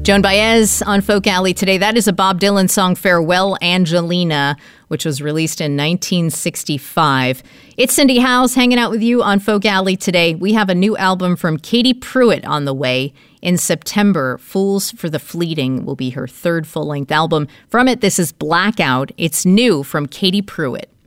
Joan Baez on Folk Alley today. That is a Bob Dylan song, Farewell Angelina, which was released in 1965. It's Cindy Howes hanging out with you on Folk Alley today. We have a new album from Katie Pruitt on the way. In September, Fools for the Fleeting will be her third full-length album. From it, this is Blackout. It's new from Katie Pruitt.